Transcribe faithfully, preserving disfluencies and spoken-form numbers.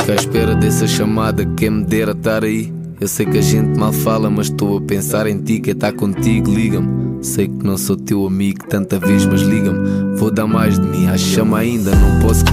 Fico à espera dessa chamada, quem me dera estar aí. Eu sei que a gente mal fala, mas estou a pensar em ti. Quem está contigo, liga-me. Sei que não sou teu amigo tanta vez, mas liga-me. Vou dar mais de mim, à chama ainda, não posso